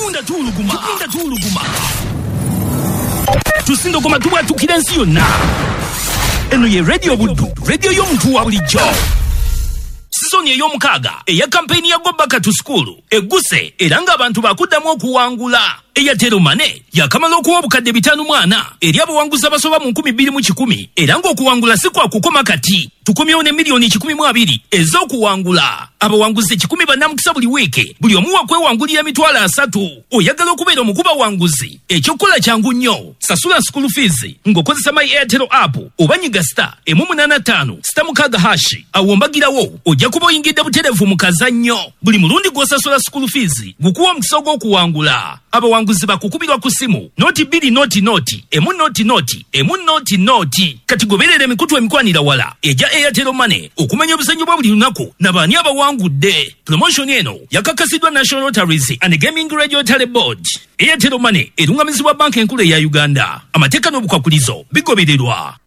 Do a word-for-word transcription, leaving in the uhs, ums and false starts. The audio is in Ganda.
Tukunda tuluguma. Tukunda tuluguma. Tusindo koma tuwa tukirensi yonna. Eno ye Radio Buddu, radio y'omuntu wa bulijjo. Season ey'omukaaga eya campaign ya Go Back to School eguse era ng'abantu bakuddamu okuwangula. Airtel Money yakamala okuwa obukadde bitano mwana eri abawanguzi abasoba mu nkumi bbiri mu kikumi era ng'okuwangula si kwa kukoma kati tukomyewo ne miliyoni kikumi mu abiri ez'okuwangula. Abawanguzi kikumi bannamukisa buli wiiki buli omu wakwewangulira emitwalo asatu. Oyagala okubeera omukuba wanguzi ekyokukola kyangu nnyo. Sasula school fees ng'okozesa My Airtel app oba nyiga star emu munaana ttaano sita mukaaga hashi awo mbagirawo ojja kuba oyingidde butereevu mu kazannyo. Buli mulundi gw'osasula school fees gukuwa omukisa gw'okuwangula. Abawanguzi bakukubirwa ku simu noti bbiri noti noti emu noti noti emu noti noti kati goberera emikutu emikwanira wala eja Airtel Money okumanya obuzannyo bwa buli lunaku n'abaani abawangudde. Promotion eno yakakasidwa National Lotteries and Gaming Regulatory Board. Airtel Money erungamizibwa banka enkulu eya Uganda. Amateeka n'obukwakulizo bigobererwa.